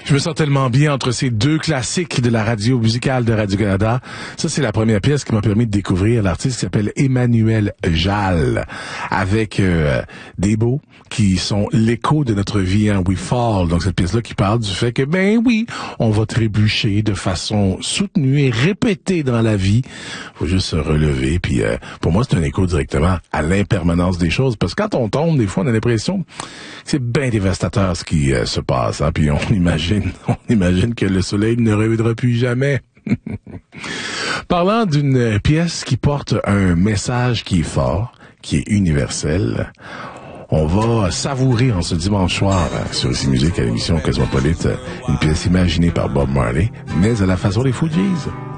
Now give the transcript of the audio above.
Je me sens tellement bien entre ces deux classiques de la radio musicale de Radio-Canada. Ça, c'est la première pièce qui m'a permis de découvrir l'artiste qui s'appelle Emmanuel Jal, avec des mots qui sont l'écho de notre vie, hein, We Fall. Donc, cette pièce-là qui parle du fait que, ben oui, on va trébucher de façon soutenue et répétée dans la vie. Faut juste se relever. Puis, pour moi, c'est un écho directement à l'impermanence des choses. Parce que quand on tombe, des fois, on a l'impression que c'est bien dévastateur ce qui se passe. Hein? Puis, on imagine que le soleil ne reviendra plus jamais. Parlant d'une pièce qui porte un message qui est fort, qui est universel, on va savourer en ce dimanche soir sur ici Musique à l'émission Cosmopolite une pièce imaginée par Bob Marley, mais à la façon des Fugees.